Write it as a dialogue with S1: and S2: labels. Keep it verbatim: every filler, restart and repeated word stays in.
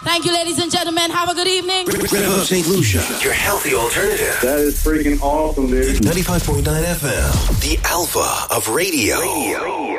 S1: Thank you, ladies and gentlemen. Have a good evening.
S2: Red Hot Saint Lucia, your healthy alternative.
S3: That is freaking awesome, dude.
S2: ninety-five point nine F M, the alpha of radio. radio.